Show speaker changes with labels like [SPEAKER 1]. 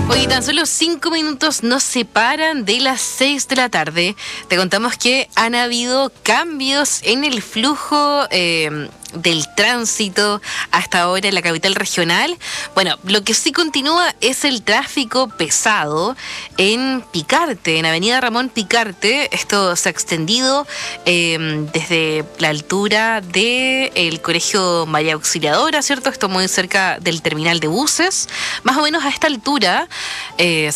[SPEAKER 1] Hoy tan solo 5 minutos nos separan de las 6 de la tarde. Te contamos que han habido cambios en el flujo del tránsito hasta ahora en la capital regional. Bueno, lo que sí continúa es el tráfico pesado en Picarte, en Avenida Ramón Picarte. Esto se ha extendido desde la altura del Colegio María Auxiliadora, ¿cierto? Esto muy cerca del terminal de buses. Más o menos a esta altura